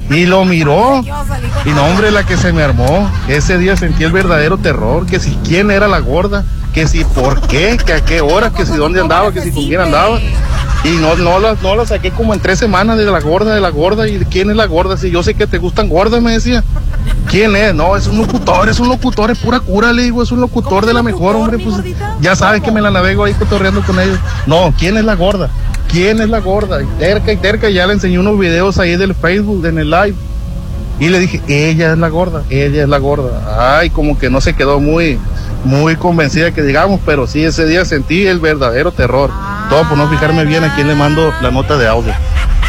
Y lo miró. Y no, hombre, la que se me armó. Ese día sentí el verdadero terror. Que si quién era la gorda, que si por qué, que a qué hora, que si dónde andaba, que si con quién andaba. Y no la saqué como en 3 semanas de la gorda. ¿Y quién es la gorda? Si yo sé que te gustan gordas, me decía. ¿Quién es? No, es un locutor, es pura cura, le digo, es un locutor de la mejor, hombre, pues ya sabes que me la navego ahí cotorreando con ellos. No, ¿quién es la gorda? ¿Quién es la gorda? Y terca, ya le enseñé unos videos ahí del Facebook, en el live. Y le dije, ella es la gorda. Ay, como que no se quedó muy convencida que digamos, pero sí, ese día sentí el verdadero terror. Todo por no fijarme bien a quién le mando la nota de audio.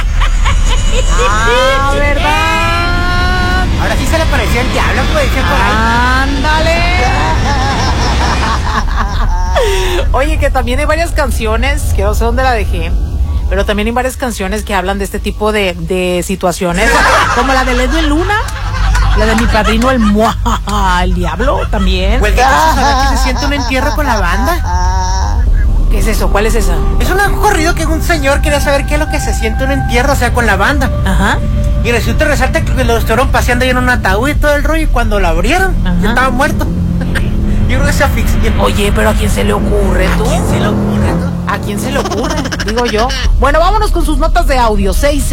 Ah, ¿verdad? Ahora sí se le parecía el diablo, pues, decía por ahí. ¡Ándale! Oye, que también hay varias canciones, que no sé dónde la dejé, pero también hay varias canciones que hablan de este tipo de situaciones, como la de Edwin Luna, la de Mi Padrino el Diablo también. Pues, ¿qué que se siente un entierro con la banda? ¿Qué es eso? ¿Cuál es esa? Es un corrido que un señor quería saber qué es lo que se siente un entierro, o sea, con la banda. Ajá. Y resulta y resalta que lo estuvieron paseando ahí en un ataúd y todo el rollo, y cuando lo abrieron, ya estaba muerto. Yo creo que se asfixió. Oye, pero ¿a quién se le ocurre, tú? ¿A quién se le ocurre, tú? ¿A quién se le ocurre? Digo yo. Bueno, vámonos con sus notas de audio.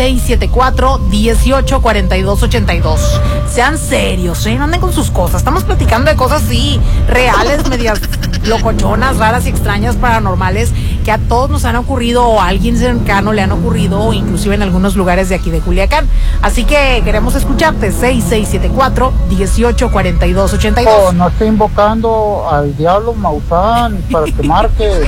6674-184282. Sean serios, no anden con sus cosas. Estamos platicando de cosas así, reales, medias locochonas, raras y extrañas, paranormales, que a todos nos han ocurrido, o a alguien cercano le han ocurrido, o inclusive en algunos lugares de aquí de Culiacán. Así que queremos escucharte. 6674-184282. Oh, no estoy invocando al diablo Maussan para que marque.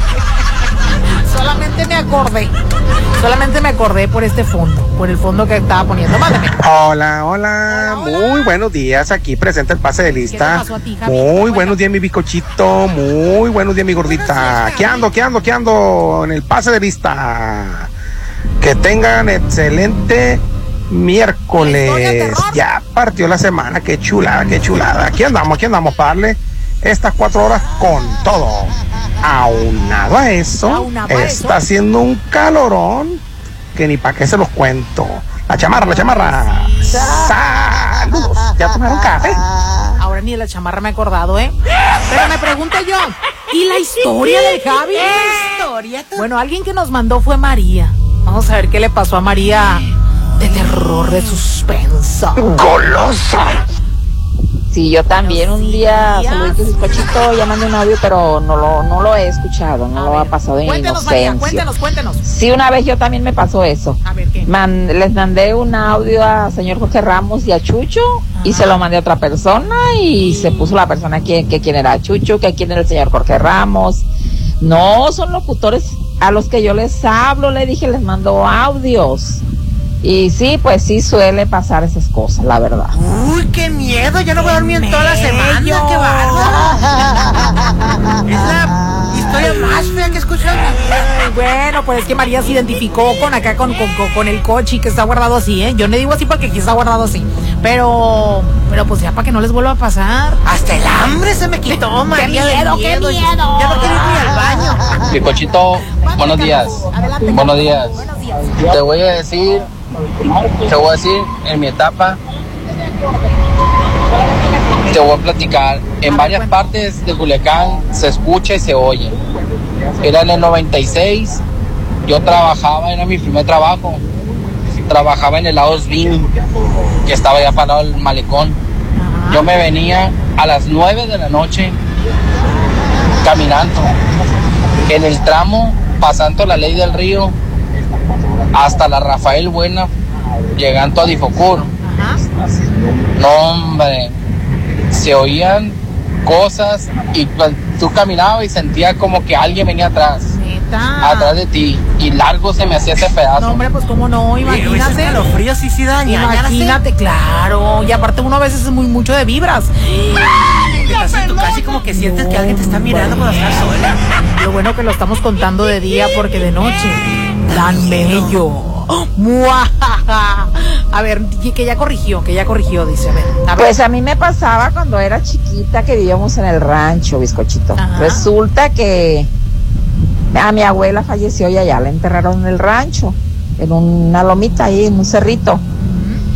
Solamente me acordé por este fondo, por el fondo que estaba poniendo. Mándame. Hola. Muy buenos días. Aquí presenta el pase de lista. Muy buenos días, mi bizcochito. Muy buenos días, mi gordita. ¿Qué ando en el pase de lista? Que tengan excelente miércoles. Ya partió la semana. Qué chulada. Aquí andamos, parle. Estas 4 horas con todo. Aunado a eso, está haciendo un calorón que ni para qué se los cuento. La chamarra. Saludos. ¿Ya tomaron café? Ahora ni de la chamarra me he acordado, Pero me pregunto yo, ¿y la historia de Javi? ¿Qué historia? Bueno, alguien que nos mandó fue María. Vamos a ver qué le pasó a María. De terror, de suspenso. ¡Golosa! Sí, yo también un día, saluditos bizcochito, ya mandé un audio, pero no lo he escuchado, no lo ha pasado en inocencia. María, cuéntanos. Sí, una vez yo también me pasó eso. A ver, ¿qué? Les mandé un audio a señor Jorge Ramos y a Chucho, y se lo mandé a otra persona, y se puso la persona que quién era Chucho, que quién era el señor Jorge Ramos. No, son locutores a los que yo les hablo, le dije, les mando audios. Y sí, pues sí suele pasar esas cosas, la verdad. Uy, qué miedo, ya no voy a dormir en toda la semana, qué bárbaro. Es la historia más fea que he escuchado. Bueno, pues es que María se identificó con el coche que está guardado así, Yo no digo así porque aquí está guardado así. Pero pues ya para que no les vuelva a pasar. Hasta el hambre se me quitó, María. ¡Qué miedo! Ya no quiero ir ni al baño. Bizcochito, buenos días. Adelante. Buenos días. Te voy a decir en mi etapa, te voy a platicar. En varias partes de Culiacán se escucha y se oye. Era en el 96, yo trabajaba, era mi primer trabajo. Trabajaba en el lado Osvin, que estaba ya parado el malecón. Yo me venía a las 9 de la noche caminando en el tramo, pasando la Ley del Río hasta la Rafael Buena, llegando a Difocur. No, hombre, se oían cosas y tú caminabas y sentías como que alguien venía atrás de ti, y largo se me hacía ese pedazo. No, hombre, pues cómo no, imagínate. Los fríos sí dañan. Imagínate, claro. Y aparte uno a veces es mucho de vibras. Estás en tu casa y como que sientes que alguien te está mirando cuando estás sola. Lo bueno que lo estamos contando de día, porque de noche tan bello. A ver, que ya corrigió, dice. A ver. Pues a mí me pasaba cuando era chiquita, que vivíamos en el rancho, bizcochito. Ajá. Resulta que a mi abuela falleció y allá la enterraron en el rancho, en una lomita ahí, en un cerrito.